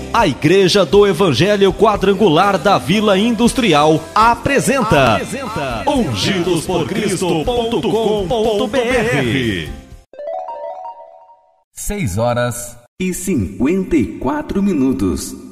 A Igreja do Evangelho Quadrangular da Vila Industrial apresenta ungidosporcristo.com.br. 6 horas e 54 minutos.